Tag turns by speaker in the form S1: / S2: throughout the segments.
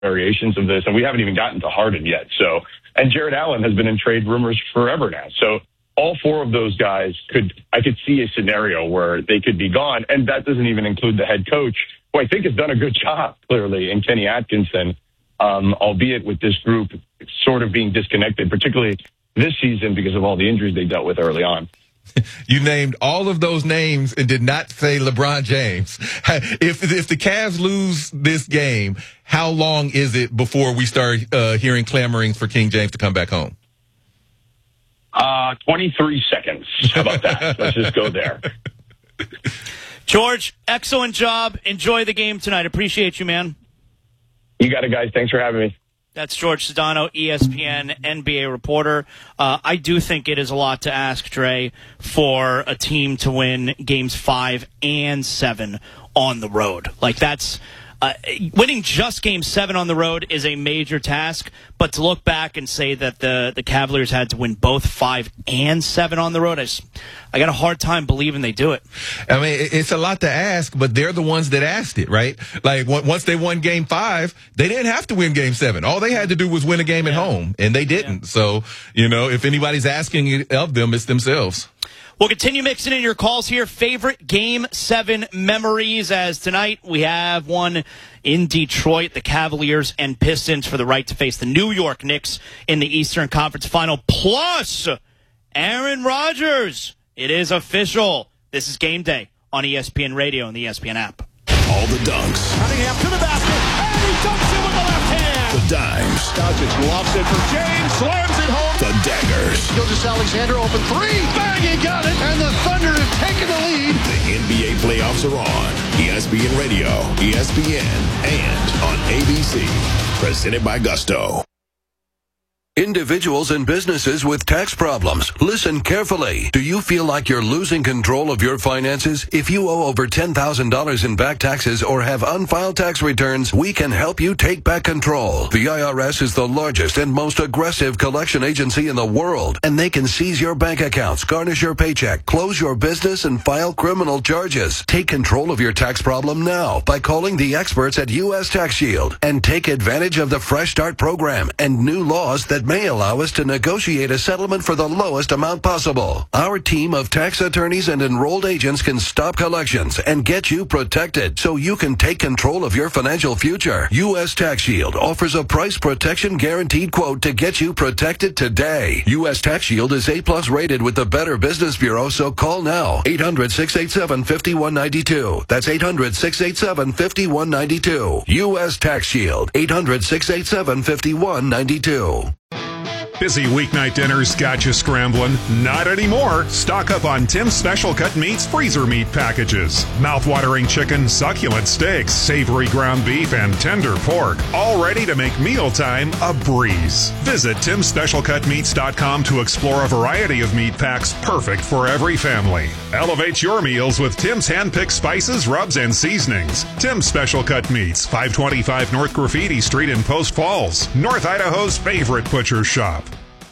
S1: variations of this, and we haven't even gotten to Harden yet. So, and Jared Allen has been in trade rumors forever now. So all four of those guys I could see a scenario where they could be gone. And that doesn't even include the head coach, who I think has done a good job, clearly, in Kenny Atkinson, albeit with this group sort of being disconnected, particularly this season because of all the injuries they dealt with early on.
S2: You named all of those names and did not say LeBron James. If the Cavs lose this game, how long is it before we start hearing clamorings for King James to come back home?
S1: 23 seconds. How about that? Let's just go there.
S3: George, excellent job. Enjoy the game tonight. Appreciate you, man.
S1: You got it, guys. Thanks for having me.
S3: That's George Sedano, ESPN NBA reporter. I do think it is a lot to ask, Dre, for a team to win games 5 and 7 on the road. Like, that's winning just game 7 on the road is a major task, but to look back and say that the Cavaliers had to win both 5 and 7 on the road, I got a hard time believing they do it.
S2: I mean, it's a lot to ask, but they're the ones that asked it, right? Like, once they won game 5, they didn't have to win game 7. All they had to do was win a game at home, and they didn't. So, if anybody's asking it of them, it's themselves.
S3: We'll continue mixing in your calls here. Favorite Game 7 memories, as tonight we have one in Detroit, the Cavaliers and Pistons for the right to face the New York Knicks in the Eastern Conference Final, plus Aaron Rodgers. It is official. This is Game Day on ESPN Radio and the ESPN app.
S4: All the dunks.
S5: Cunningham to the basket, and he dunks it with the left hand.
S4: The dimes.
S5: Doncic lofts it for James, slams it home.
S4: The daggers.
S5: Gilgeous-Alexander open three. Bang, he got it. And the Thunder have taken the lead.
S4: The NBA playoffs are on. ESPN Radio, ESPN, and on ABC. Presented by Gusto.
S6: Individuals and businesses with tax problems, listen carefully. Do you feel like you're losing control of your finances? If you owe over $10,000 in back taxes or have unfiled tax returns, we can help you take back control. The IRS is the largest and most aggressive collection agency in the world, and they can seize your bank accounts, garnish your paycheck, close your business, and file criminal charges. Take control of your tax problem now by calling the experts at U.S. Tax Shield and take advantage of the Fresh Start program and new laws that may allow us to negotiate a settlement for the lowest amount possible. Our team of tax attorneys and enrolled agents can stop collections and get you protected so you can take control of your financial future. U.S. Tax Shield offers a price protection guaranteed quote to get you protected today. U.S. Tax Shield is A+ rated with the Better Business Bureau, so call now. 800-687-5192. That's 800-687-5192. U.S. Tax Shield. 800-687-5192.
S7: Busy weeknight dinners got you scrambling? Not anymore. Stock up on Tim's Special Cut Meats freezer meat packages. Mouth-watering chicken, succulent steaks, savory ground beef, and tender pork. All ready to make mealtime a breeze. Visit Tim'sSpecialCutMeats.com to explore a variety of meat packs perfect for every family. Elevate your meals with Tim's hand-picked spices, rubs, and seasonings. Tim's Special Cut Meats, 525 North Graffiti Street in Post Falls, North Idaho's favorite butcher shop.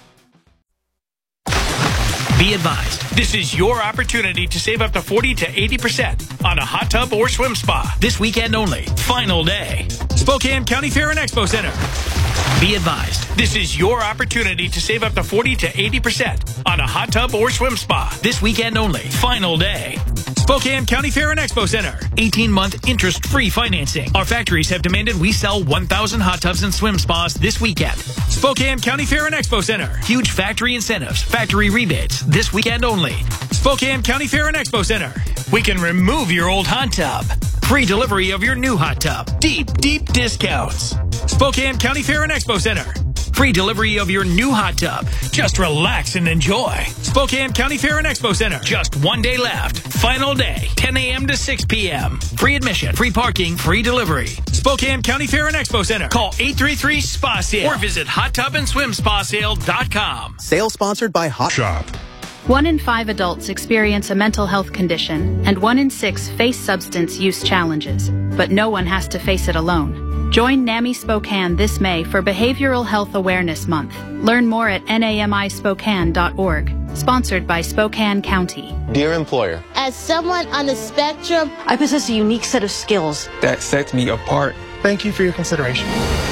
S8: Be advised, this is your opportunity to save up to 40 to 80% on a hot tub or swim spa. This weekend only. Final day. Spokane County Fair and Expo Center. Be advised, this is your opportunity to save up to 40 to 80% on a hot tub or swim spa. This weekend only. Final day. Spokane County Fair and Expo Center. 18-month interest-free financing. Our factories have demanded we sell 1,000 hot tubs and swim spas this weekend. Spokane County Fair and Expo Center. Huge factory incentives, factory rebates. This weekend only. Spokane County Fair and Expo Center. We can remove your old hot tub. Free delivery of your new hot tub. Deep, deep discounts. Spokane County Fair and Expo Center. Free delivery of your new hot tub. Just relax and enjoy. Spokane County Fair and Expo Center. Just one day left. Final day, 10 a.m. to 6 p.m. Free admission, free parking, free delivery. Spokane County Fair and Expo Center. Call 833-SPA-SALE or visit hottubandSwimSpaSale.com.
S9: Sale sponsored by Hot
S7: Shop.
S10: 1 in 5 adults experience a mental health condition, and 1 in 6 face substance use challenges. But no one has to face it alone. Join NAMI Spokane this May for Behavioral Health Awareness Month. Learn more at namispokane.org. Sponsored by Spokane County.
S11: Dear employer,
S12: as someone on the spectrum,
S13: I possess a unique set of skills
S11: that sets me apart.
S14: Thank you for your consideration.